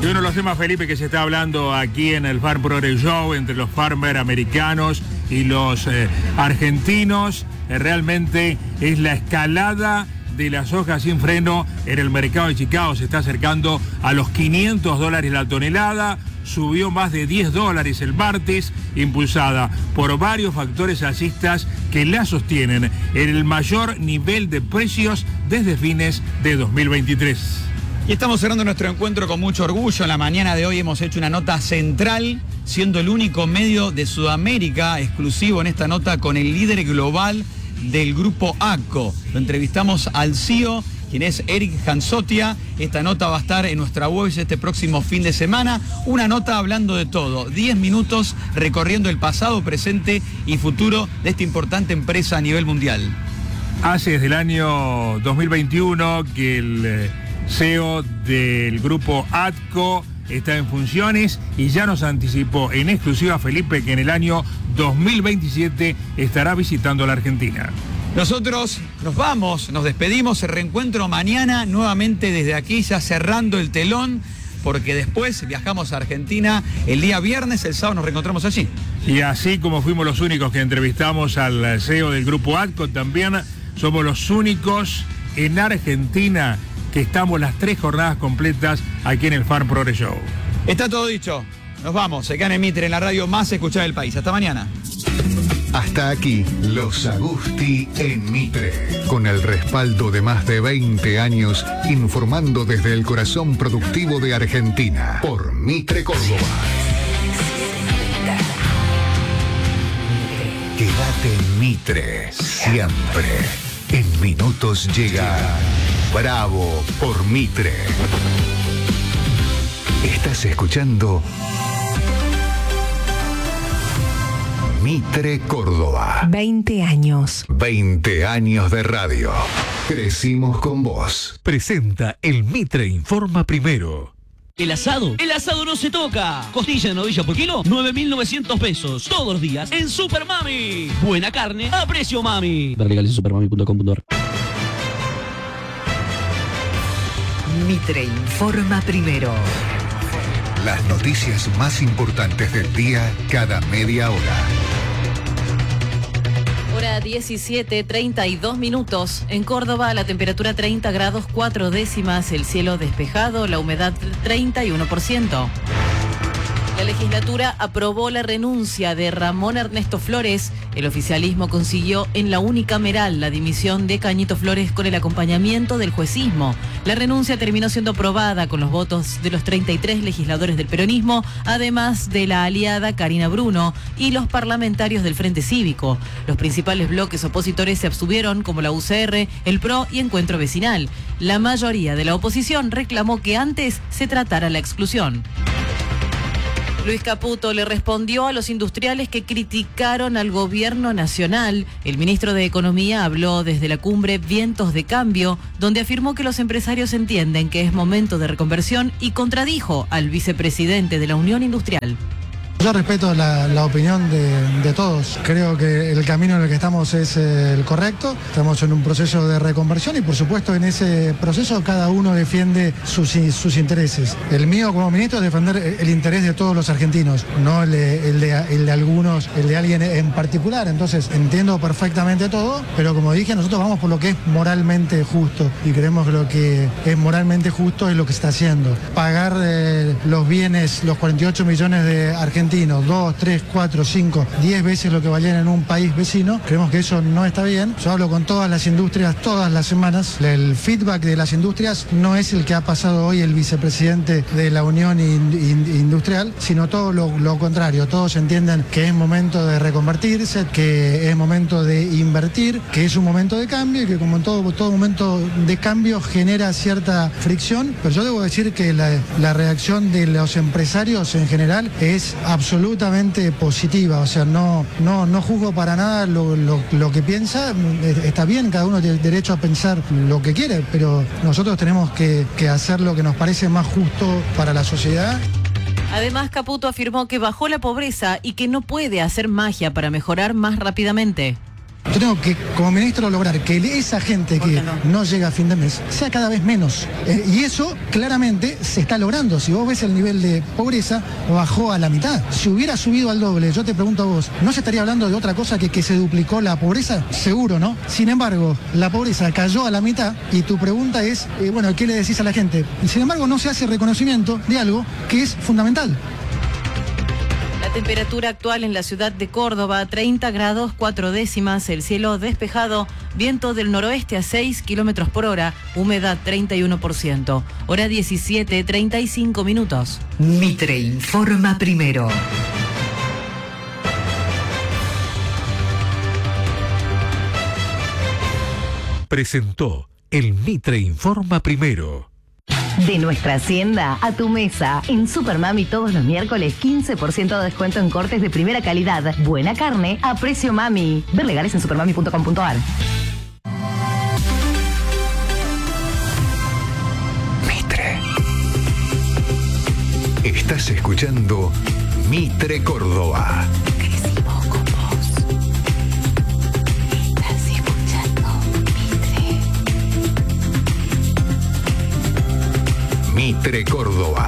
uno de los temas, Felipe, que se está hablando aquí en el Farm Progress Show entre los farmers americanos y los argentinos, realmente es la escalada de la soja sin freno en el mercado de Chicago. Se está acercando a los $500 la tonelada, subió más de $10 el martes, impulsada por varios factores alcistas que la sostienen en el mayor nivel de precios desde fines de 2023. Y estamos cerrando nuestro encuentro con mucho orgullo. En la mañana de hoy hemos hecho una nota central, siendo el único medio de Sudamérica exclusivo en esta nota con el líder global del grupo AGCO. Lo entrevistamos al CEO, quien es Eric Hansotia. Esta nota va a estar en nuestra web este próximo fin de semana. Una nota hablando de todo. 10 minutos recorriendo el pasado, presente y futuro de esta importante empresa a nivel mundial. Hace desde el año 2021 que el CEO del grupo AGCO está en funciones y ya nos anticipó en exclusiva, Felipe, que en el año 2027 estará visitando la Argentina. Nosotros nos vamos, nos despedimos, el reencuentro mañana nuevamente desde aquí, ya cerrando el telón, porque después viajamos a Argentina el día viernes, el sábado nos reencontramos allí. Y así como fuimos los únicos que entrevistamos al CEO del grupo AGCO, también somos los únicos en Argentina que estamos las 3 jornadas completas aquí en el Farm Progress Show. Está todo dicho. Nos vamos. Se quedan en Mitre, en la radio más escuchada del país. Hasta mañana. Hasta aquí, Los Agusti en Mitre. Con el respaldo de más de 20 años, informando desde el corazón productivo de Argentina. Por Mitre Córdoba. Quédate en Mitre, siempre. En minutos llega Bravo por Mitre. Estás escuchando Mitre Córdoba. 20 años. 20 años de radio. Crecimos con vos. Presenta el Mitre Informa Primero. ¿El asado? El asado no se toca. Costilla de novilla por kilo, 9.900 pesos. Todos los días en Super Mami. Buena carne a precio mami. Ver legales en supermami.com.ar. Mitre Informa Primero. Las noticias más importantes del día cada media hora. Hora 17:32. En Córdoba, la temperatura 30 grados 4 décimas, el cielo despejado, la humedad 31%. La legislatura aprobó la renuncia de Ramón Ernesto Flores. El oficialismo consiguió en la unicameral la dimisión de Cañito Flores con el acompañamiento del juecismo. La renuncia terminó siendo aprobada con los votos de los 33 legisladores del peronismo, además de la aliada Karina Bruno y los parlamentarios del Frente Cívico. Los principales bloques opositores se abstuvieron, como la UCR, el PRO y Encuentro Vecinal. La mayoría de la oposición reclamó que antes se tratara la exclusión. Luis Caputo le respondió a los industriales que criticaron al gobierno nacional. El ministro de Economía habló desde la cumbre Vientos de Cambio, donde afirmó que los empresarios entienden que es momento de reconversión y contradijo al vicepresidente de la Unión Industrial. Yo respeto la opinión de todos. Creo que el camino en el que estamos es el correcto. Estamos en un proceso de reconversión y, por supuesto, en ese proceso cada uno defiende sus intereses. El mío como ministro es defender el interés de todos los argentinos, no el de algunos, el de alguien en particular. Entonces, entiendo perfectamente todo, pero como dije, nosotros vamos por lo que es moralmente justo y creemos que lo que es moralmente justo es lo que se está haciendo. Pagar los bienes, los 48 millones de argentinos, 2, 3, 4, 5, 10 veces lo que valían en un país vecino. Creemos que eso no está bien. Yo hablo con todas las industrias todas las semanas. El feedback de las industrias no es el que ha pasado hoy el vicepresidente de la Unión Industrial, sino todo lo contrario. Todos entienden que es momento de reconvertirse, que es momento de invertir, que es un momento de cambio y que como en todo momento de cambio genera cierta fricción. Pero yo debo decir que la reacción de los empresarios en general es absolutamente positiva, o sea, no juzgo para nada lo que piensa. Está bien, cada uno tiene derecho a pensar lo que quiere, pero nosotros tenemos que hacer lo que nos parece más justo para la sociedad. Además, Caputo afirmó que bajó la pobreza y que no puede hacer magia para mejorar más rápidamente. Yo tengo que, como ministro, lograr que esa gente que no llega a fin de mes sea cada vez menos. Y eso claramente se está logrando. Si vos ves el nivel de pobreza, bajó a la mitad. Si hubiera subido al doble, yo te pregunto a vos, ¿no se estaría hablando de otra cosa que se duplicó la pobreza? Seguro, ¿no? Sin embargo, la pobreza cayó a la mitad y tu pregunta es, bueno, ¿qué le decís a la gente? Y sin embargo, no se hace reconocimiento de algo que es fundamental. La temperatura actual en la ciudad de Córdoba, 30 grados 4 décimas, el cielo despejado, viento del noroeste a 6 kilómetros por hora, humedad 31%, hora 17:35 minutos. Mitre informa primero. Presentó el Mitre informa primero. De nuestra hacienda a tu mesa. En Supermami todos los miércoles 15% de descuento en cortes de primera calidad. Buena carne a precio mami. Ver legales en supermami.com.ar. Mitre. Estás escuchando Mitre Córdoba. Crecimos con vos. Estás escuchando Mitre. Mitre Córdoba.